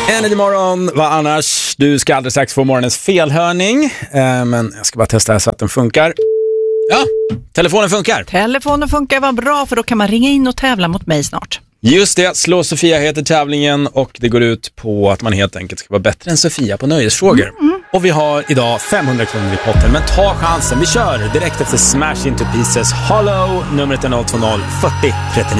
Energy morgon, vad annars? Du ska alldeles strax få morgonens felhörning. Men jag ska bara testa här så att den funkar. Ja, telefonen funkar. Telefonen funkar, vad bra, för då kan man ringa in och tävla mot mig snart. Just det, Slå Sofia heter tävlingen och det går ut på att man helt enkelt ska vara bättre än Sofia på nöjesfrågor. Och vi har idag 500 kronor i potten, men ta chansen. Vi kör direkt efter Smash Into Pieces. Hollow, numret är 020 40 39.